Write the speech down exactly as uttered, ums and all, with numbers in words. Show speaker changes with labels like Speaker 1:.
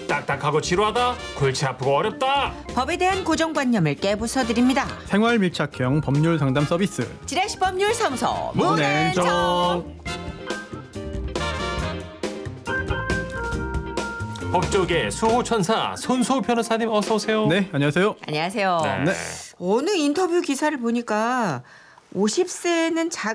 Speaker 1: 딱딱하고 지루하다? 골치 아프고 어렵다?
Speaker 2: 법에 대한 고정관념을 깨부숴드립니다.
Speaker 3: 생활 밀착형 법률 상담 서비스
Speaker 2: 지라시 법률사무소
Speaker 3: 문앤정.
Speaker 2: 문앤정.
Speaker 1: 법조계 수호천사 손수호 변호사님 어서 오세요.
Speaker 3: 네, 안녕하세요.
Speaker 2: 안녕하세요.
Speaker 1: 네.
Speaker 3: 네.
Speaker 2: 어느 인터뷰 기사를 보니까 오십 세는 작